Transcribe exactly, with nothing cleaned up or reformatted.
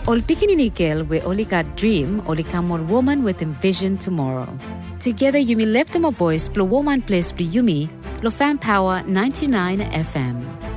Ol pikininikel we only got dream, only come on woman with envision tomorrow. Together Yumi left them a voice, blow woman place, blow Yumi, lo fan power ninety-nine F M.